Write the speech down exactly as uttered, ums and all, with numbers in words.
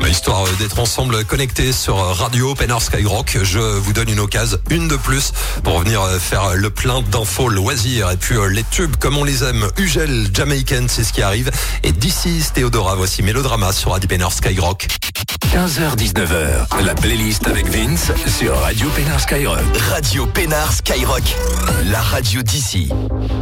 Histoire d'être ensemble connectés sur Radio Pénard Skyrock, je vous donne une occasion, une de plus, pour venir faire le plein d'infos loisirs et puis les tubes comme on les aime. Ugel, Jamaican, c'est ce qui arrive. Et d'ici Théodora, voici Mélodrama sur Radio Pénard Skyrock. quinze heures dix-neuf heures, la playlist avec Vince sur Radio Pénard Skyrock. Radio Pénard Skyrock, la radio d'ici.